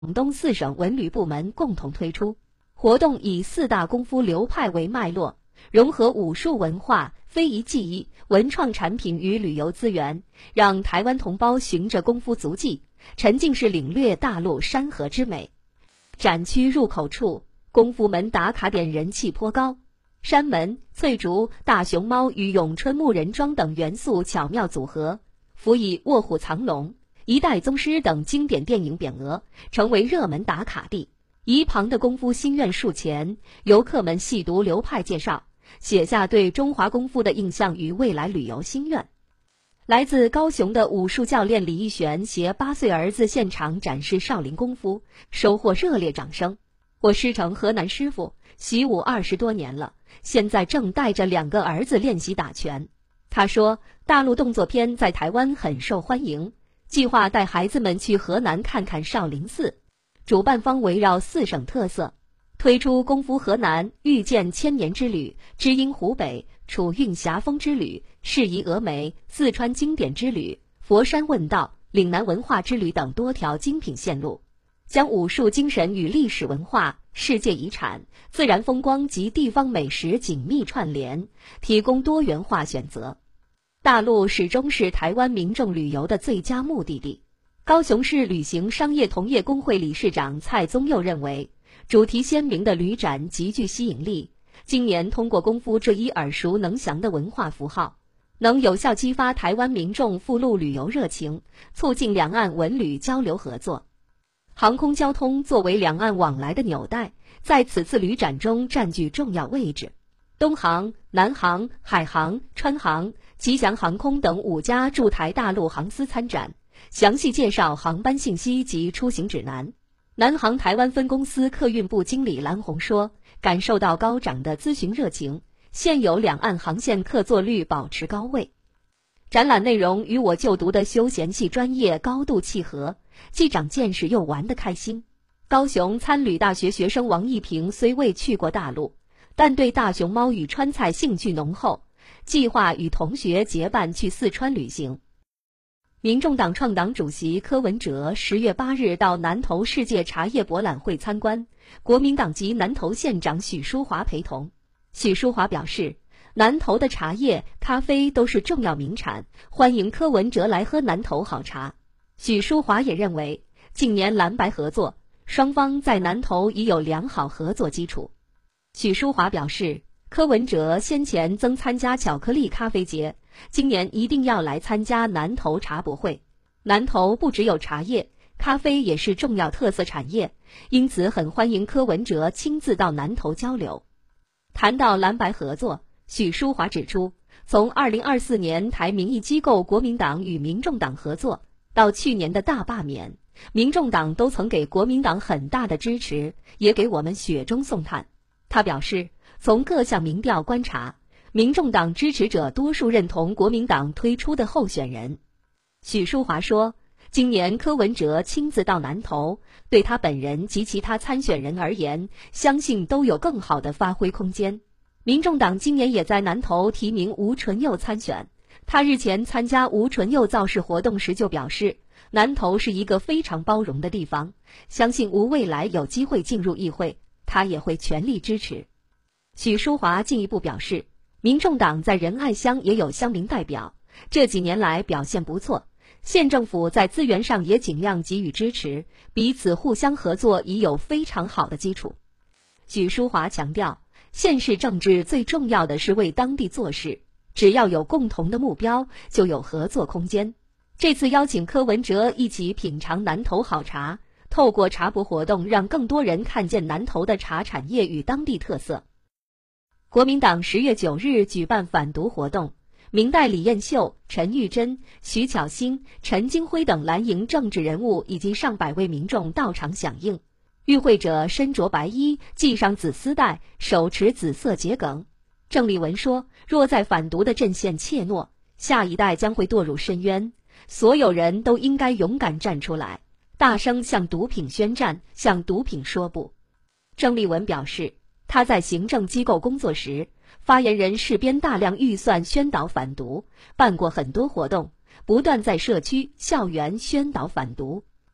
广东4省文旅部门共同推出。活动以4大功夫流派为脉络，融合武术文化、非遗技艺、文创产品与旅游资源，让台湾同胞循着功夫足迹，沉浸式领略大陆山河之美。展区入口处，功夫门打卡点人气颇高，山门、翠竹、大熊猫与咏春木人桩等元素巧妙组合，辅以卧虎藏龙、一代宗师等经典电影匾额，成为热门打卡地。一旁的功夫心愿树前，游客们细读流派介绍，写下对中华功夫的印象与未来旅游心愿。来自高雄的武术教练李义璇携8岁儿子现场展示少林功夫，收获热烈掌声。我师承河南师傅，习武20多年了，现在正带着2个儿子练习打拳。他说，大陆动作片在台湾很受欢迎，计划带孩子们去河南看看少林寺。主办方围绕4省特色，推出功夫河南、遇见千年之旅、知音湖北、楚韵霞风之旅、适宜峨眉、四川经典之旅、佛山问道、岭南文化之旅等多条精品线路，将武术精神与历史文化、世界遗产、自然风光及地方美食紧密串联，提供多元化选择。大陆始终是台湾民众旅游的最佳目的地。高雄市旅行商业同业工会理事长蔡宗佑认为，主题鲜明的旅展极具吸引力。今年通过功夫这一耳熟能详的文化符号，能有效激发台湾民众赴陆旅游热情，促进两岸文旅交流合作。航空交通作为两岸往来的纽带，在此次旅展中占据重要位置。东航、南航、海航、川航、吉祥航空等5家驻台大陆航司参展，详细介绍航班信息及出行指南。南航台湾分公司客运部经理蓝红说，感受到高涨的咨询热情，现有两岸航线客座率保持高位。展览内容与我就读的休闲系专业高度契合，既长见识又玩得开心。高雄参旅大学学生王义平虽未去过大陆，但对大熊猫与川菜兴趣浓厚，计划与同学结伴去四川旅行。民众党创党主席柯文哲10月8日到南投世界茶叶博览会参观，国民党籍南投县长许淑华陪同。许淑华表示，南投的茶叶、咖啡都是重要名产，欢迎柯文哲来喝南投好茶。许淑华也认为，近年蓝白合作，双方在南投已有良好合作基础。许淑华表示，柯文哲先前曾参加巧克力咖啡节，今年一定要来参加南投茶博会。南投不只有茶叶，咖啡也是重要特色产业，因此很欢迎柯文哲亲自到南投交流。谈到蓝白合作，许淑华指出，从2024年台民意机构国民党与民众党合作，到去年的大罢免，民众党都曾给国民党很大的支持，也给我们雪中送炭。他表示，从各项民调观察，民众党支持者多数认同国民党推出的候选人。许淑华说，今年柯文哲亲自到南投，对他本人及其他参选人而言，相信都有更好的发挥空间。民众党今年也在南投提名吴纯佑参选，他日前参加吴纯佑造势活动时就表示，南投是一个非常包容的地方，相信吴未来有机会进入议会，他也会全力支持。许淑华进一步表示，民众党在仁爱乡也有乡民代表，这几年来表现不错，县政府在资源上也尽量给予支持，彼此互相合作已有非常好的基础。许淑华强调，县市政治最重要的是为当地做事，只要有共同的目标，就有合作空间。这次邀请柯文哲一起品尝南投好茶，透过茶博活动让更多人看见南投的茶产业与当地特色。国民党10月9日举办反毒活动，明代李彦秀、陈玉珍、徐巧芯、陈金辉等蓝营政治人物以及上百位民众到场响应。与会者身着白衣，系上紫丝带，手持紫色桔梗。郑丽文说，若在反毒的阵线怯懦，下一代将会堕入深渊，所有人都应该勇敢站出来，大声向毒品宣战，向毒品说不。郑丽文表示，他在行政机构工作时，发言人事编大量预算宣导反毒，办过很多活动，不断在社区、校园宣导反毒。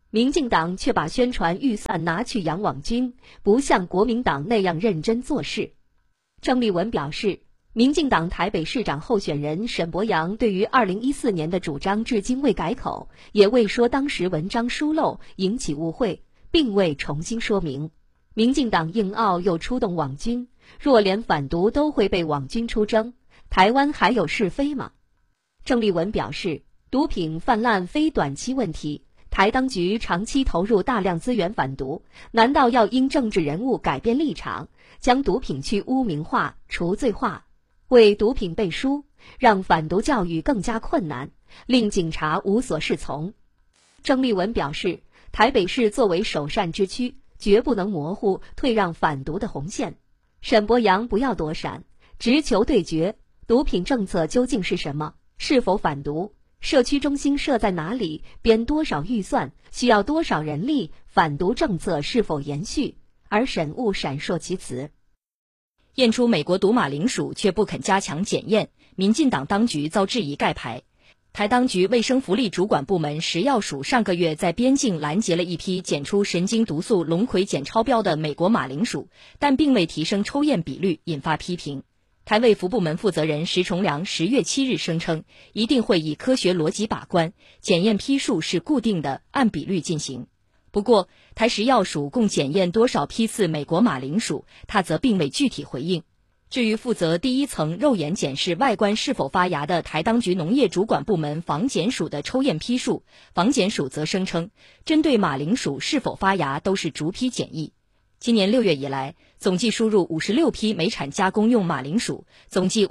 民进党却把宣传预算拿去养网军，不像国民党那样认真做事。郑丽文表示，民进党台北市长候选人沈伯洋对于2014年的主张至今未改口，也未说当时文章疏漏引起误会，并未重新说明。民进党硬拗又出动网军，若连反毒都会被网军出征，台湾还有是非吗？郑丽文表示，毒品泛滥非短期问题，台当局长期投入大量资源反毒，难道要因政治人物改变立场，将毒品去污名化、除罪化，为毒品背书，让反毒教育更加困难，令警察无所适从？郑丽文表示，台北市作为首善之区，绝不能模糊退让反毒的红线。沈伯洋不要躲闪，直球对决，毒品政策究竟是什么？是否反毒？社区中心设在哪里？编多少预算？需要多少人力？反毒政策是否延续？而沈务闪烁其词。 验出美国毒马铃薯却不肯加强检验，民进党当局遭质疑盖牌。台当局卫生福利主管部门食药署上个月在边境拦截了一批检出神经毒素龙葵碱超标的美国马铃薯，但并未提升抽验比率，引发批评。台卫福部门负责人石崇良10月7日声称，一定会以科学逻辑把关，检验批数是固定的，按比率进行。不过，台食药署共检验多少批次美国马铃薯，他则并未具体回应。至于负责第一层肉眼检视外观是否发芽的台当局农业主管部门防检署的抽验批数，防检署则声称，针对马铃薯是否发芽都是逐批检疫。今年6月以来，总计输入56批美产加工用马铃薯，总计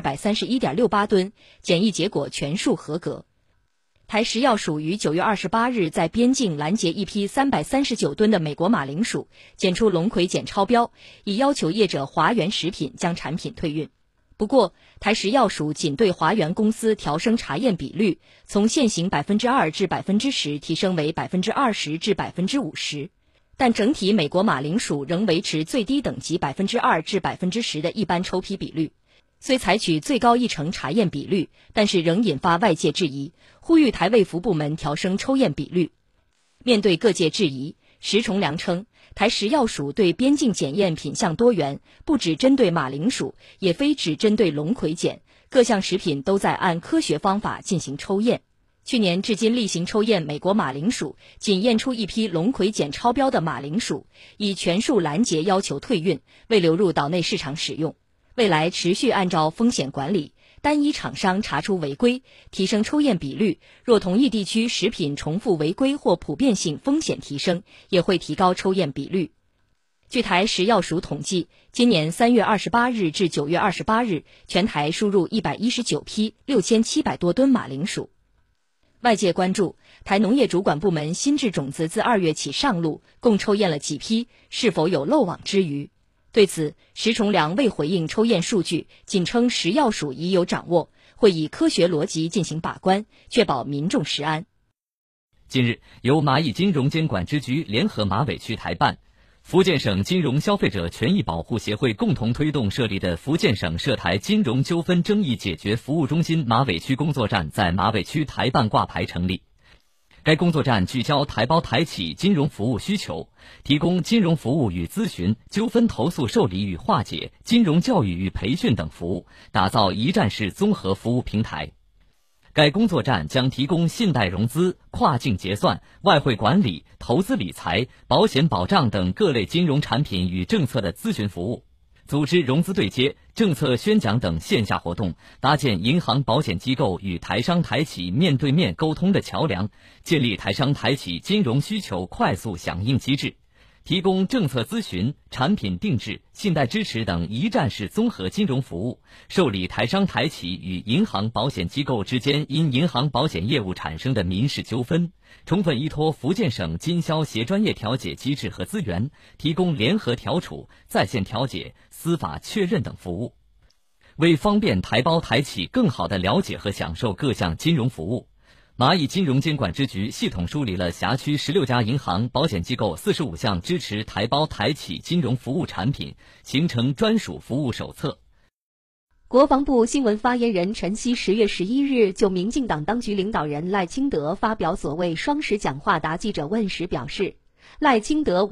5231.68吨，检疫结果全数合格。台食药署于9月28日在边境拦截一批339吨的美国马铃薯，检出龙葵碱超标，已要求业者华源食品将产品退运。不过，台食药署仅对华源公司调升查验比率，从现行2%至10%提升为20%至50%。但整体美国马铃薯仍维持最低等级2%至10%的一般抽批比率。虽采取最高1成查验比率，但是仍引发外界质疑，呼吁台卫福部门调升抽验比率。面对各界质疑，石崇良称，台食药署对边境检验品项多元，不只针对马铃薯，也非只针对龙葵碱，各项食品都在按科学方法进行抽验。去年至今例行抽验美国马铃薯，仅验出一批龙葵碱超标的马铃薯，已全数拦截要求退运，未流入岛内市场使用。未来持续按照风险管理，单一厂商查出违规，提升抽验比率，若同一地区食品重复违规或普遍性风险提升，也会提高抽验比率。据台食药署统计，今年3月28日至9月28日，全台输入119批6700多吨马铃薯。外界关注台农业主管部门新制种子自2月起上路，共抽验了几批，是否有漏网之鱼？对此，石崇良未回应抽验数据，仅称食药署已有掌握，会以科学逻辑进行把关，确保民众食安。 近日，由蚂蚁金融监管支局联合马尾区台办、福建省金融消费者权益保护协会共同推动设立的福建省涉台金融纠纷争议解决服务中心马尾区工作站在马尾区台办挂牌成立。该工作站聚焦台胞台企金融服务需求，提供金融服务与咨询、纠纷投诉受理与化解、金融教育与培训等服务，打造一站式综合服务平台。该工作站将提供信贷融资、跨境结算、外汇管理、投资理财、保险保障等各类金融产品与政策的咨询服务，组织融资对接、政策宣讲等线下活动，搭建银行保险机构与台商台企面对面沟通的桥梁，建立台商台企金融需求快速响应机制，提供政策咨询、产品定制、信贷支持等一站式综合金融服务，受理台商台企与银行保险机构之间因银行保险业务产生的民事纠纷，充分依托福建省经销协专业调解机制和资源，提供联合调处、在线调解、司法确认等服务。为方便台胞台企更好地了解和享受各项金融服务，蚂蚁金融监管支局系统梳理了辖区16家银行、保险机构45项支持台胞台企金融服务产品，形成专属服务手册。 国防部新闻发言人陈希10月11日就民进党当局领导人赖清德发表所谓双十讲话答记者问时表示，赖清德